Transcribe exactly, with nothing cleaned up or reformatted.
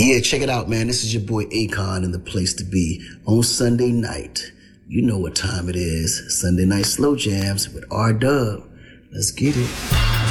Yeah, check it out, man. This is your boy Akon and the place to be on Sunday night. You know what time it is. Sunday night slow jams with R Dub. Let's get it.